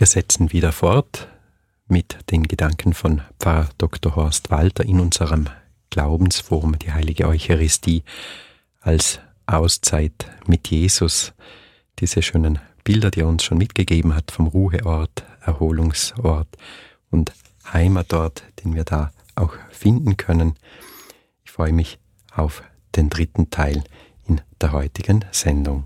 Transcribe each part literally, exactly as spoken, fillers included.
Wir setzen wieder fort mit den Gedanken von Pfarrer Doktor Horst Walter in unserem Glaubensforum, die Heilige Eucharistie als Auszeit mit Jesus. Diese schönen Bilder, die er uns schon mitgegeben hat vom Ruheort, Erholungsort und Heimatort, den wir da auch finden können. Ich freue mich auf den dritten Teil in der heutigen Sendung.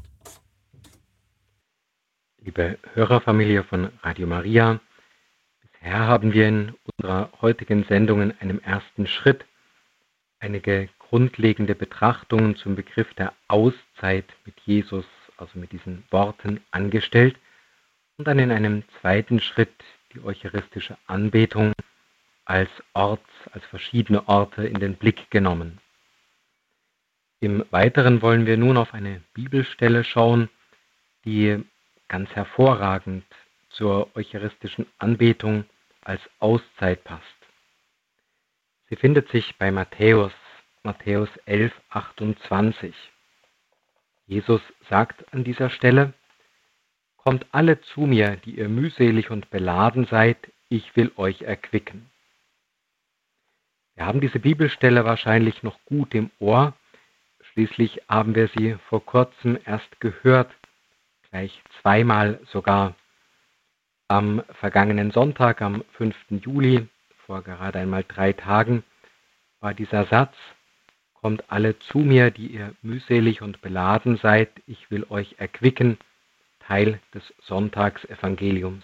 Liebe Hörerfamilie von Radio Maria, bisher haben wir in unserer heutigen Sendung in einem ersten Schritt einige grundlegende Betrachtungen zum Begriff der Auszeit mit Jesus, also mit diesen Worten, angestellt und dann in einem zweiten Schritt die eucharistische Anbetung als Ort, als verschiedene Orte in den Blick genommen. Im Weiteren wollen wir nun auf eine Bibelstelle schauen, die ganz hervorragend zur eucharistischen Anbetung als Auszeit passt. Sie findet sich bei Matthäus, Matthäus elf, achtundzwanzig. Jesus sagt an dieser Stelle: Kommt alle zu mir, die ihr mühselig und beladen seid, ich will euch erquicken. Wir haben diese Bibelstelle wahrscheinlich noch gut im Ohr, schließlich haben wir sie vor kurzem erst gehört, gleich zweimal sogar. Am vergangenen Sonntag, am fünften Juli, vor gerade einmal drei Tagen, war dieser Satz: Kommt alle zu mir, die ihr mühselig und beladen seid, ich will euch erquicken, Teil des Sonntagsevangeliums.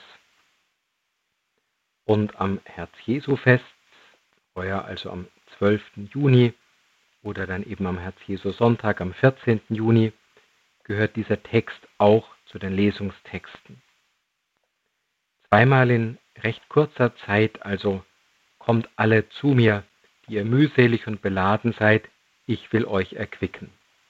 Und am Herz-Jesu-Fest, heuer also am zwölften Juni oder dann eben am Herz-Jesu-Sonntag am vierzehnten Juni, gehört dieser Text auch zu den Lesungstexten. Zweimal in recht kurzer Zeit also: Kommt alle zu mir, die ihr mühselig und beladen seid, ich will euch erquicken.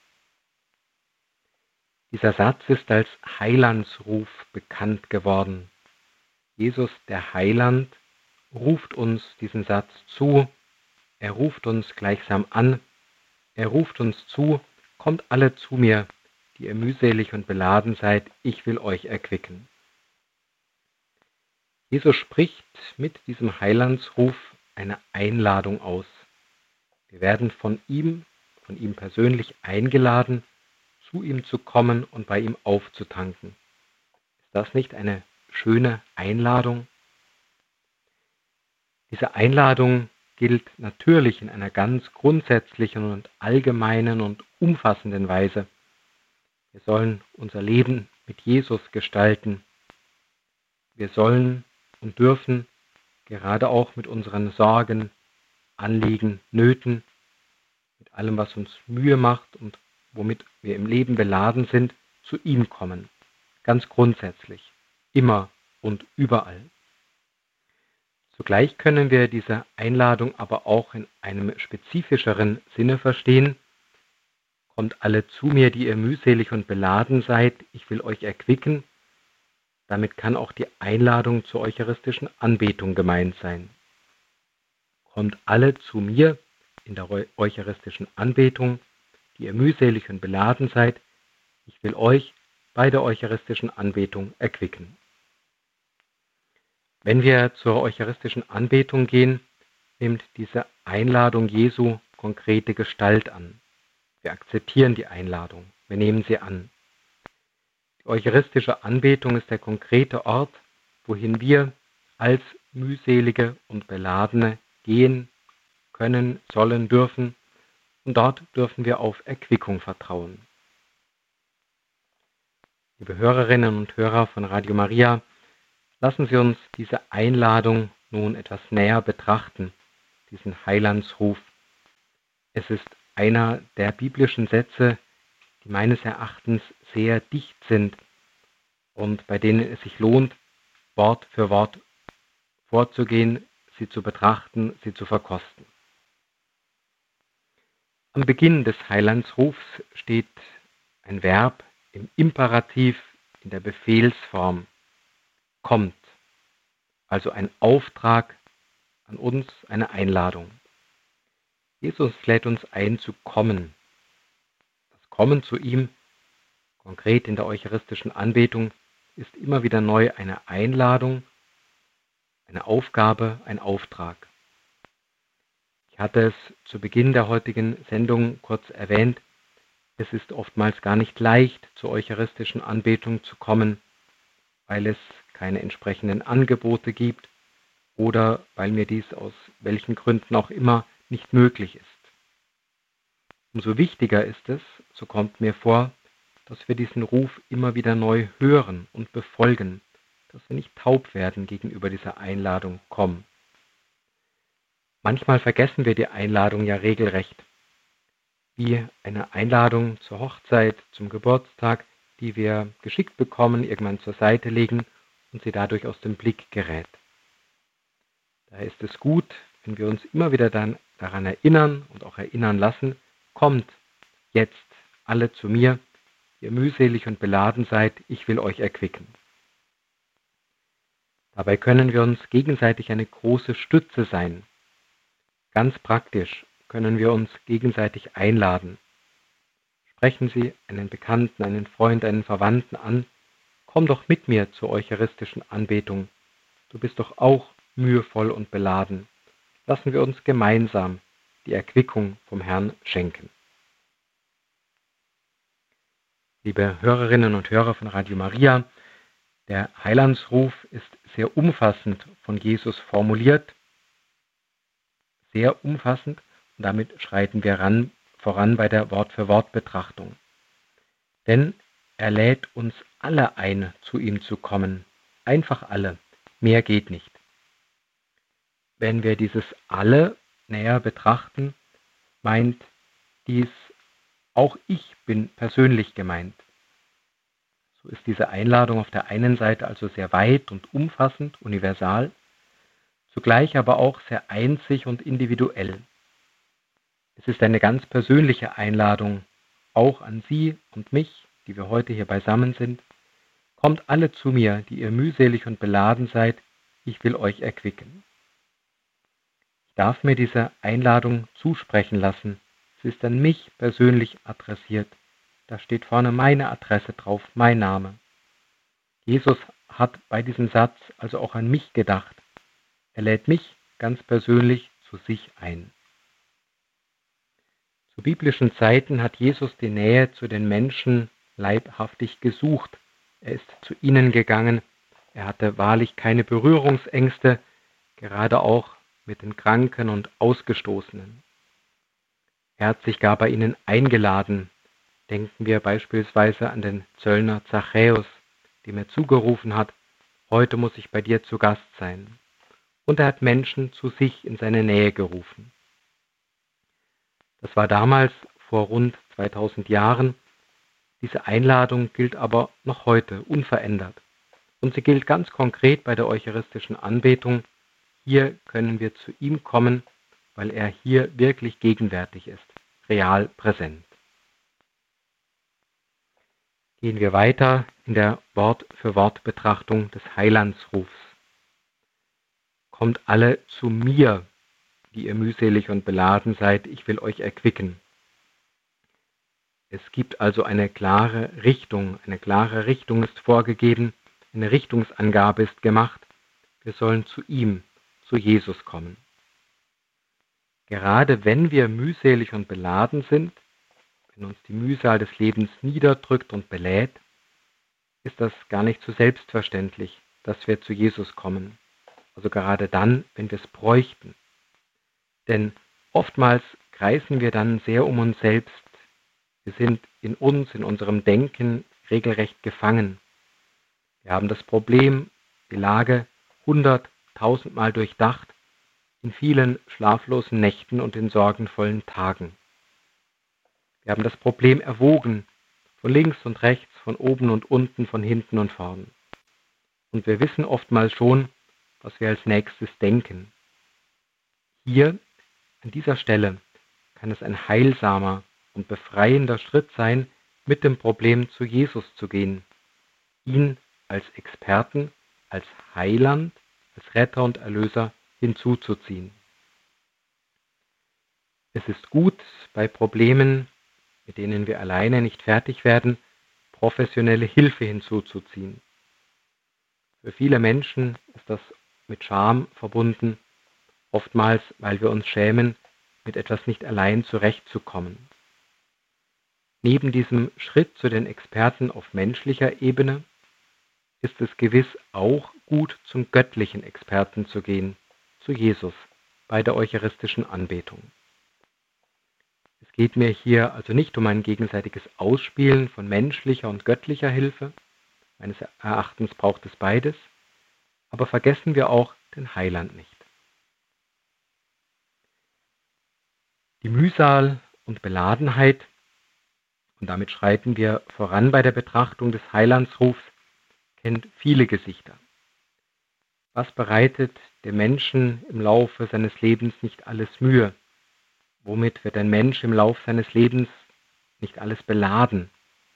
Dieser Satz ist als Heilandsruf bekannt geworden. Jesus, der Heiland, ruft uns diesen Satz zu, er ruft uns gleichsam an, er ruft uns zu: Kommt alle zu mir, die ihr mühselig und beladen seid, ich will euch erquicken. Jesus spricht mit diesem Heilandsruf eine Einladung aus. Wir werden von ihm, von ihm persönlich eingeladen, zu ihm zu kommen und bei ihm aufzutanken. Ist das nicht eine schöne Einladung? Diese Einladung gilt natürlich in einer ganz grundsätzlichen und allgemeinen und umfassenden Weise. Wir sollen unser Leben mit Jesus gestalten. Wir sollen und dürfen gerade auch mit unseren Sorgen, Anliegen, Nöten, mit allem, was uns Mühe macht und womit wir im Leben beladen sind, zu ihm kommen. Ganz grundsätzlich, immer und überall. Zugleich können wir diese Einladung aber auch in einem spezifischeren Sinne verstehen. Kommt alle zu mir, die ihr mühselig und beladen seid, ich will euch erquicken. Damit kann auch die Einladung zur eucharistischen Anbetung gemeint sein. Kommt alle zu mir in der eucharistischen Anbetung, die ihr mühselig und beladen seid, ich will euch bei der eucharistischen Anbetung erquicken. Wenn wir zur eucharistischen Anbetung gehen, nimmt diese Einladung Jesu konkrete Gestalt an. Wir akzeptieren die Einladung, wir nehmen sie an. Die eucharistische Anbetung ist der konkrete Ort, wohin wir als mühselige und Beladene gehen können, sollen, dürfen, und dort dürfen wir auf Erquickung vertrauen. Liebe Hörerinnen und Hörer von Radio Maria, lassen Sie uns diese Einladung nun etwas näher betrachten, diesen Heilandsruf. Es ist einer der biblischen Sätze, die meines Erachtens sehr dicht sind und bei denen es sich lohnt, Wort für Wort vorzugehen, sie zu betrachten, sie zu verkosten. Am Beginn des Heilandsrufs steht ein Verb im Imperativ in der Befehlsform: kommt, also ein Auftrag an uns, eine Einladung. Jesus lädt uns ein zu kommen. Das Kommen zu ihm, konkret in der eucharistischen Anbetung, ist immer wieder neu eine Einladung, eine Aufgabe, ein Auftrag. Ich hatte es zu Beginn der heutigen Sendung kurz erwähnt, es ist oftmals gar nicht leicht, zur eucharistischen Anbetung zu kommen, weil es keine entsprechenden Angebote gibt oder weil mir dies aus welchen Gründen auch immer nicht möglich ist. Umso wichtiger ist es, so kommt mir vor, dass wir diesen Ruf immer wieder neu hören und befolgen, dass wir nicht taub werden gegenüber dieser Einladung, komm. Manchmal vergessen wir die Einladung ja regelrecht, wie eine Einladung zur Hochzeit, zum Geburtstag, die wir geschickt bekommen, irgendwann zur Seite legen und sie dadurch aus dem Blick gerät. Daher ist es gut, wenn wir uns immer wieder dann daran erinnern und auch erinnern lassen, kommt jetzt alle zu mir, ihr mühselig und beladen seid, ich will euch erquicken. Dabei können wir uns gegenseitig eine große Stütze sein. Ganz praktisch können wir uns gegenseitig einladen. Sprechen Sie einen Bekannten, einen Freund, einen Verwandten an, komm doch mit mir zur eucharistischen Anbetung. Du bist doch auch mühevoll und beladen. Lassen wir uns gemeinsam die Erquickung vom Herrn schenken. Liebe Hörerinnen und Hörer von Radio Maria, der Heilandsruf ist sehr umfassend von Jesus formuliert, sehr umfassend, und damit schreiten wir ran, voran bei der Wort-für-Wort-Betrachtung. Denn er lädt uns alle ein, zu ihm zu kommen. Einfach alle. Mehr geht nicht. Wenn wir dieses alle näher betrachten, meint dies, auch ich bin persönlich gemeint. So ist diese Einladung auf der einen Seite also sehr weit und umfassend, universal, zugleich aber auch sehr einzig und individuell. Es ist eine ganz persönliche Einladung, auch an Sie und mich, die wir heute hier beisammen sind. Kommt alle zu mir, die ihr mühselig und beladen seid, ich will euch erquicken. Ich darf mir diese Einladung zusprechen lassen. Sie ist an mich persönlich adressiert. Da steht vorne meine Adresse drauf, mein Name. Jesus hat bei diesem Satz also auch an mich gedacht. Er lädt mich ganz persönlich zu sich ein. Zu biblischen Zeiten hat Jesus die Nähe zu den Menschen leibhaftig gesucht. Er ist zu ihnen gegangen. Er hatte wahrlich keine Berührungsängste, gerade auch mit den Kranken und Ausgestoßenen. Er hat sich gar bei ihnen eingeladen. Denken wir beispielsweise an den Zöllner Zachäus, dem er zugerufen hat, heute muss ich bei dir zu Gast sein. Und er hat Menschen zu sich in seine Nähe gerufen. Das war damals vor rund zweitausend Jahren. Diese Einladung gilt aber noch heute unverändert. Und sie gilt ganz konkret bei der eucharistischen Anbetung. Hier können wir zu ihm kommen, weil er hier wirklich gegenwärtig ist, real präsent. Gehen wir weiter in der Wort-für-Wort-Betrachtung des Heilandsrufs. Kommt alle zu mir, die ihr mühselig und beladen seid, ich will euch erquicken. Es gibt also eine klare Richtung, eine klare Richtung ist vorgegeben, eine Richtungsangabe ist gemacht. Wir sollen zu ihm, zu Jesus kommen. Gerade wenn wir mühselig und beladen sind, wenn uns die Mühsal des Lebens niederdrückt und belädt, ist das gar nicht so selbstverständlich, dass wir zu Jesus kommen. Also gerade dann, wenn wir es bräuchten. Denn oftmals kreisen wir dann sehr um uns selbst. Wir sind in uns, in unserem Denken regelrecht gefangen. Wir haben das Problem, die Lage hundert, tausendmal durchdacht, in vielen schlaflosen Nächten und in sorgenvollen Tagen. Wir haben das Problem erwogen, von links und rechts, von oben und unten, von hinten und vorn. Und wir wissen oftmals schon, was wir als nächstes denken. Hier, an dieser Stelle, kann es ein heilsamer und befreiender Schritt sein, mit dem Problem zu Jesus zu gehen, ihn als Experten, als Heiland, als Retter und Erlöser hinzuzuziehen. Es ist gut, bei Problemen, mit denen wir alleine nicht fertig werden, professionelle Hilfe hinzuzuziehen. Für viele Menschen ist das mit Scham verbunden, oftmals weil wir uns schämen, mit etwas nicht allein zurechtzukommen. Neben diesem Schritt zu den Experten auf menschlicher Ebene ist es gewiss auch gut, zum göttlichen Experten zu gehen, zu Jesus, bei der eucharistischen Anbetung. Es geht mir hier also nicht um ein gegenseitiges Ausspielen von menschlicher und göttlicher Hilfe, meines Erachtens braucht es beides, aber vergessen wir auch den Heiland nicht. Die Mühsal und Beladenheit, und damit schreiten wir voran bei der Betrachtung des Heilandsrufs, kennt viele Gesichter. Was bereitet dem Menschen im Laufe seines Lebens nicht alles Mühe? Womit wird ein Mensch im Laufe seines Lebens nicht alles beladen?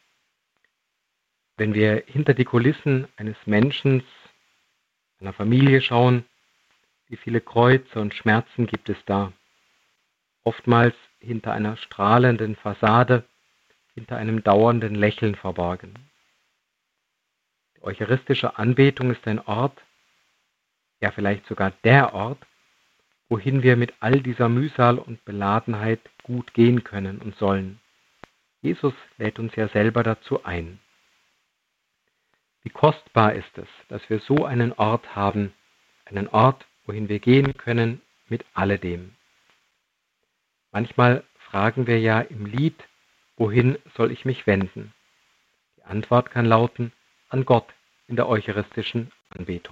Wenn wir hinter die Kulissen eines Menschen, einer Familie schauen, wie viele Kreuze und Schmerzen gibt es da? Oftmals hinter einer strahlenden Fassade, hinter einem dauernden Lächeln verborgen. Die eucharistische Anbetung ist ein Ort, ja vielleicht sogar der Ort, wohin wir mit all dieser Mühsal und Beladenheit gut gehen können und sollen. Jesus lädt uns ja selber dazu ein. Wie kostbar ist es, dass wir so einen Ort haben, einen Ort, wohin wir gehen können mit alledem. Manchmal fragen wir ja im Lied, wohin soll ich mich wenden? Die Antwort kann lauten, an Gott in der eucharistischen Anbetung.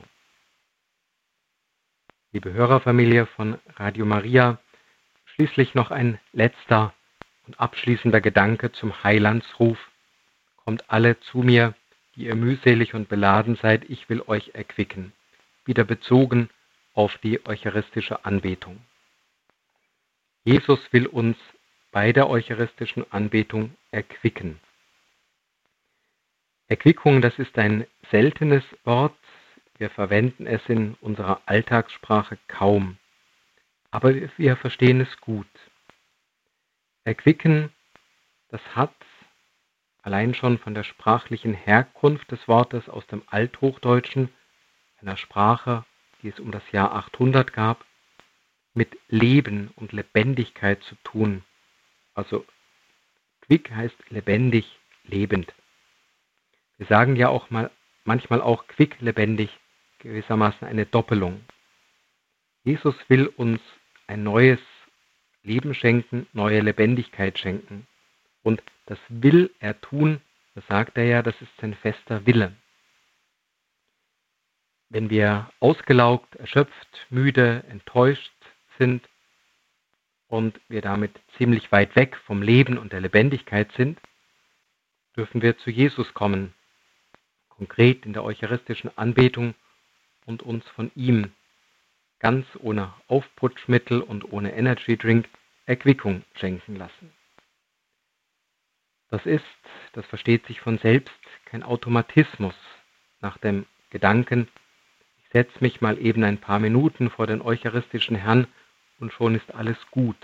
Liebe Hörerfamilie von Radio Maria, schließlich noch ein letzter und abschließender Gedanke zum Heilandsruf. Kommt alle zu mir, die ihr mühselig und beladen seid, ich will euch erquicken. Wieder bezogen auf die eucharistische Anbetung. Jesus will uns bei der eucharistischen Anbetung erquicken. Erquickung, das ist ein seltenes Wort. Wir verwenden es in unserer Alltagssprache kaum. Aber wir verstehen es gut. Erquicken, das hat allein schon von der sprachlichen Herkunft des Wortes aus dem Althochdeutschen, einer Sprache, die es um das Jahr achthundert gab, mit Leben und Lebendigkeit zu tun. Also quick heißt lebendig, lebend. Wir sagen ja auch mal, manchmal auch quick, lebendig, gewissermaßen eine Doppelung. Jesus will uns ein neues Leben schenken, neue Lebendigkeit schenken. Und das will er tun, das sagt er ja, das ist sein fester Wille. Wenn wir ausgelaugt, erschöpft, müde, enttäuscht sind und wir damit ziemlich weit weg vom Leben und der Lebendigkeit sind, dürfen wir zu Jesus kommen, konkret in der eucharistischen Anbetung und uns von ihm ganz ohne Aufputschmittel und ohne Energy Drink Erquickung schenken lassen. Das ist, das versteht sich von selbst, kein Automatismus nach dem Gedanken, ich setze mich mal eben ein paar Minuten vor den eucharistischen Herrn und schon ist alles gut.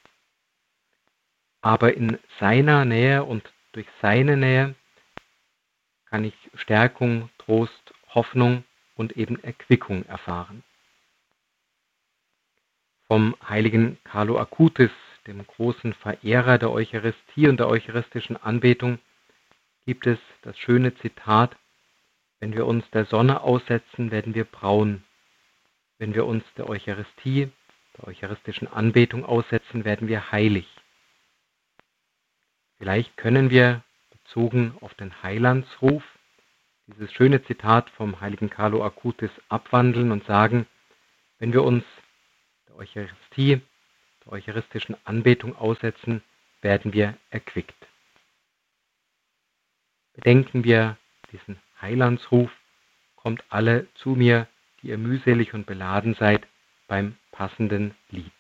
Aber in seiner Nähe und durch seine Nähe kann ich Stärkung, Trost, Hoffnung und eben Erquickung erfahren. Vom heiligen Carlo Acutis, dem großen Verehrer der Eucharistie und der eucharistischen Anbetung, gibt es das schöne Zitat: Wenn wir uns der Sonne aussetzen, werden wir braun. Wenn wir uns der Eucharistie, der eucharistischen Anbetung aussetzen, werden wir heilig. Vielleicht können wir, bezogen auf den Heilandsruf, dieses schöne Zitat vom heiligen Carlo Acutis abwandeln und sagen, wenn wir uns der Eucharistie, der eucharistischen Anbetung aussetzen, werden wir erquickt. Bedenken wir diesen Heilandsruf, kommt alle zu mir, die ihr mühselig und beladen seid, beim passenden Lied.